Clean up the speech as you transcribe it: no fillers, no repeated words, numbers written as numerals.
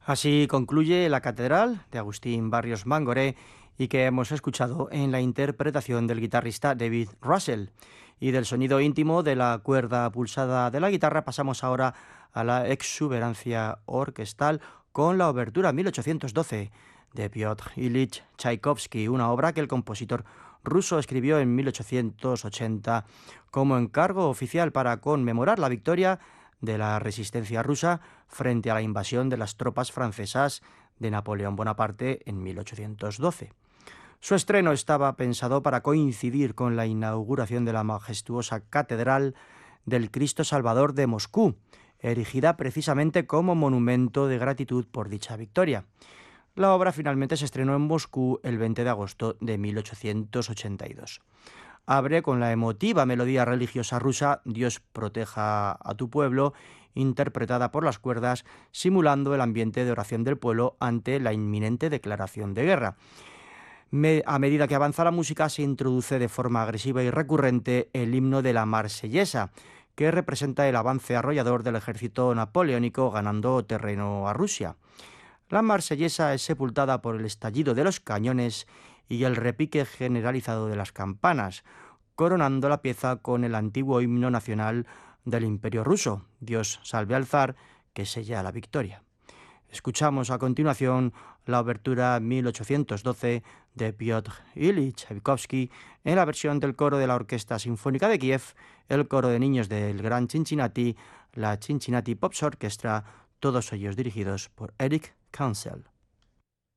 Así concluye La Catedral de Agustín Barrios Mangoré y que hemos escuchado en la interpretación del guitarrista David Russell. Y del sonido íntimo de la cuerda pulsada de la guitarra pasamos ahora a la exuberancia orquestal con la obertura 1812 de Piotr Ilich Tchaikovsky, una obra que el compositor ruso escribió en 1880 como encargo oficial para conmemorar la victoria de la resistencia rusa frente a la invasión de las tropas francesas de Napoleón Bonaparte en 1812. Su estreno estaba pensado para coincidir con la inauguración de la majestuosa Catedral del Cristo Salvador de Moscú, erigida precisamente como monumento de gratitud por dicha victoria. La obra finalmente se estrenó en Moscú el 20 de agosto de 1882. Abre con la emotiva melodía religiosa rusa Dios proteja a tu pueblo, interpretada por las cuerdas, simulando el ambiente de oración del pueblo ante la inminente declaración de guerra. A medida que avanza la música, se introduce de forma agresiva y recurrente el himno de la Marsellesa, que representa el avance arrollador del ejército napoleónico ganando terreno a Rusia. La Marsellesa es sepultada por el estallido de los cañones y el repique generalizado de las campanas, coronando la pieza con el antiguo himno nacional del Imperio ruso, Dios salve al zar, que sella la victoria. Escuchamos a continuación la obertura 1812 de Piotr Ilich Tchaikovsky en la versión del coro de la Orquesta Sinfónica de Kiev, el coro de niños del Gran Cincinnati, la Cincinnati Pops Orchestra, todos ellos dirigidos por Eric Kansel.